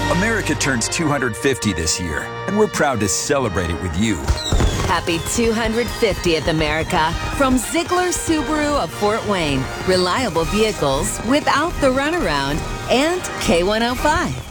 America turns 250 this year, and we're proud to celebrate it with you. Happy 250th, America. From Ziegler Subaru of Fort Wayne. Reliable vehicles without the runaround. And K105.